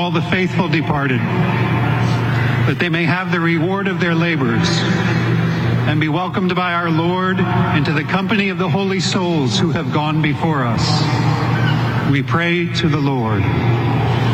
all the faithful departed, that they may have the reward of their labors and be welcomed by our Lord into the company of the holy souls who have gone before us. We pray to the Lord.